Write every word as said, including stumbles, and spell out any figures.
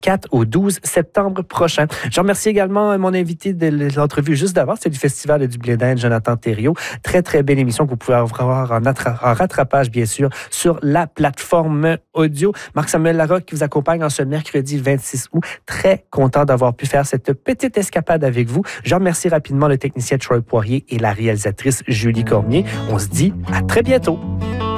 quatre au douze septembre prochain. Je remercie également mon invité de l'entrevue juste d'avant, c'est du Festival du Blé d'Inde, Jonathan Thériault. Très, très belle émission que vous pouvez avoir en, attra- en rattrapage, bien sûr, sur la plateforme audio. Marc-Samuel Larocque qui vous accompagne en ce mercredi vingt-six août. Très content d'avoir pu faire cette petite escapade avec vous. Je remercie rapidement le technicien Troy Poirier et la réalisatrice Julie Cormier. On se dit à très bientôt.